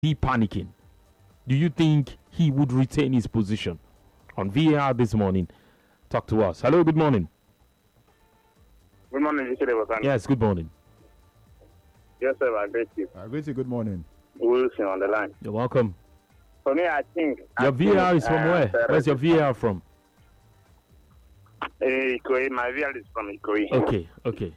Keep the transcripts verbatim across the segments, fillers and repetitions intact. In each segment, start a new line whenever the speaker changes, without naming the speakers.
he panicking? Do you think he would retain his position? On V A R this morning, talk to us. Hello, good morning.
Good morning, Mister Devokan.
Yes, good morning.
Yes, sir, I greet you.
I greet you. Good morning.
Wilson on the line.
You're welcome.
For me, I think...
Your
I
V A R
think,
is from
uh,
where?
Perez
Where's your
is
V A R from?
Uh, Ikoyi. My V A R is from Ikoyi.
Okay, okay.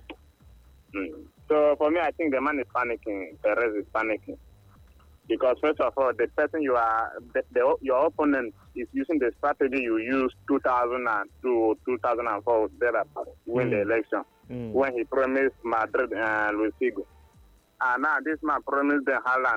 Mm. So, for me, I think the man is panicking. Perez is panicking. Because, first of all, the person you are... The, the, your opponent is using the strategy you used two thousand two, two thousand four, there win
Mm.
the election.
Mm.
When he promised Madrid and Luis Figo. And now this man promised the Haaland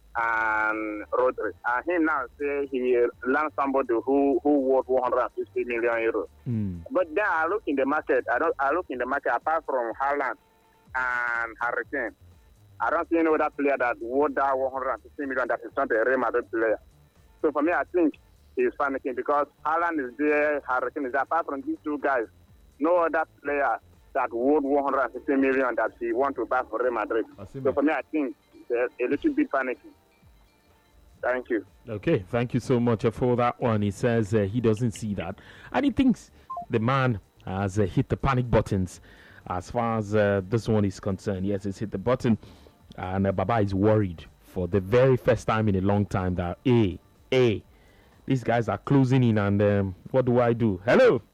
and Rodri. And he now say he learned somebody who who worth one hundred fifty million euros.
Mm.
But then I look in the market. I don't. I look in the market apart from Haaland and Harry Kane. I don't see any other player that worth that one hundred fifty million that is not a Real Madrid player. So for me, I think he's panicking because Haaland is there, Harry Kane is there. Apart from these two guys, no other player that worth one hundred fifty million that he want to buy for Real Madrid. So for me, I think they're a little bit panicking. Thank you.
Okay, thank you so much for that one. He says uh, he doesn't see that. And he thinks the man has uh, hit the panic buttons as far as uh, this one is concerned. Yes, he's hit the button. And uh, Baba is worried for the very first time in a long time that, hey, hey, these guys are closing in and um, what do I do? Hello.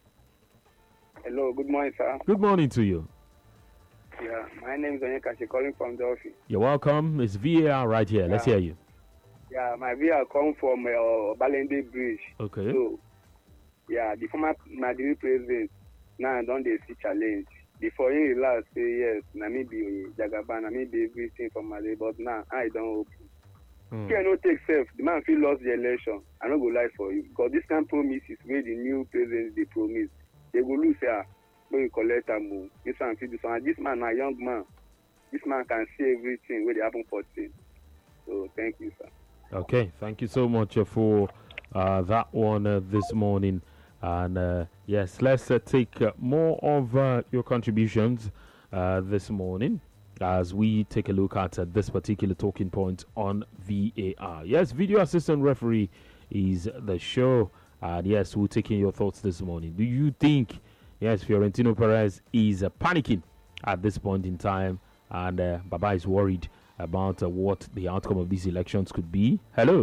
Hello, good morning, sir.
Good morning to you.
Yeah, my name is Onyeka. She's calling from the office.
You're welcome. It's V A R right here. Let's
Yeah.
hear you.
Yeah, my V R come from uh, Balende Bridge.
Okay.
So, yeah, the former Madrid president now don't they see challenge. Before he relax, say yes, na me be Jagaban, na me be everything from Madrid, but now I don't open.
Mm.
Here no take self. The man feel lost the election. I don't go lie for you because this kind of promises where the new presidents they promise, they go lose here. When you collect a move, this one feel this one. And this man a young man. This man can see everything where they happen for things. So thank you, sir.
Okay, thank you so much uh, for uh, that one uh, this morning. And uh, yes, let's uh, take uh, more of uh, your contributions uh, this morning as we take a look at uh, this particular talking point on V A R. Yes, video assistant referee is the show. And yes, we're taking your thoughts this morning. Do you think, yes, Fiorentino Perez is uh, panicking at this point in time? And uh, Baba is worried about uh, what the outcome of these elections could be. Hello.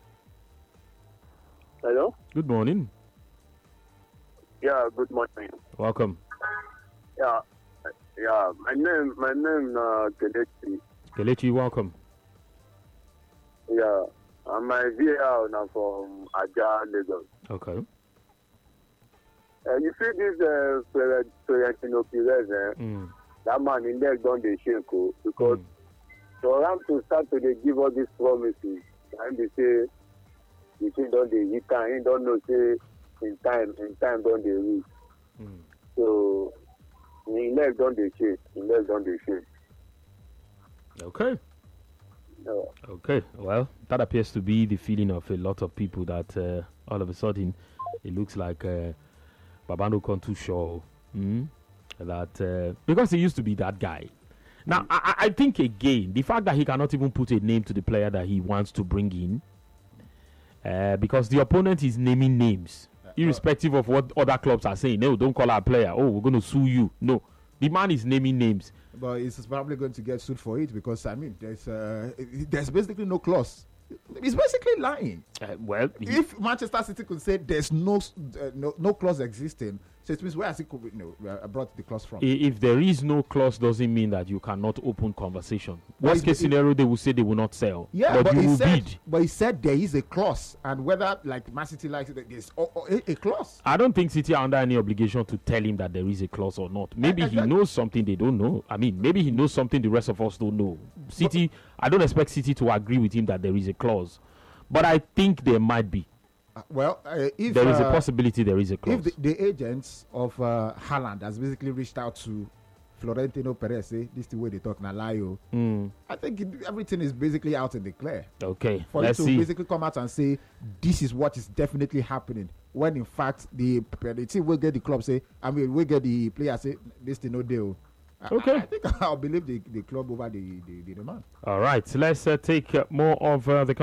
Hello.
Good morning.
Yeah. Good morning.
Welcome.
Yeah. Yeah. My name. My name. Uh, Kelechi.
Kelechi, welcome.
Yeah. Uh, my V A R now from Aja, Lagos.
Okay.
Uh, you see this uh, Florentino Perez, uh,
Mm.
that man in there don't they shake oh, because
Mm.
for them to start to they give all these promises, and they say the thing don't they hit time, he don't know say in time, in time don't they reach.
Mm.
So in leg don't they shake, in leg don't they shake.
Okay.
No.
Okay. Well, that appears to be the feeling of a lot of people that uh, all of a sudden it looks like uh, Babano Kontu Shaw. Mm? That uh, because he used to be that guy. Now, mm. I, I think again, the fact that he cannot even put a name to the player that he wants to bring in, uh, because the opponent is naming names, uh, irrespective of what other clubs are saying. No, don't call our player. Oh, we're going to sue you. No, the man is naming names.
But he's probably going to get sued for it because, I mean, there's uh, there's basically no clause. He's basically lying.
Uh, well, he,
If Manchester City could say there's no uh, no, no clause existing, so it means where has he could, you know, uh, brought the clause from?
if there is no clause, doesn't mean that you cannot open conversation. Worst
it-
case
it-
scenario, they will say they will not sell.
Yeah,
but,
but,
you
he
will
said,
bid.
but he said there is a clause, and whether like Man City likes it, there's oh, oh, a, a clause.
I don't think City are under any obligation to tell him that there is a clause or not. Maybe
I- I-
he
I-
knows something they don't know. I mean, maybe he knows something the rest of us don't know. City, I don't expect City to agree with him that there is a clause, but I think there might be.
Uh, well, uh, if
There is a
uh,
possibility there is a clause.
if the, the agents of uh, Haaland has basically reached out to Florentino Perez, say this is the way they talk now, lie, oh,
Mm,
I think it, everything is basically out in the clear.
okay,
For
let's
you to
see.
basically come out and say this is what is definitely happening, when in fact the the team will get the club say, I mean, we get the player say this thing no deal. I-
Okay.
I, I think I'll believe the, the club over the the, the demand.
All right, let's uh, take uh, more of uh, the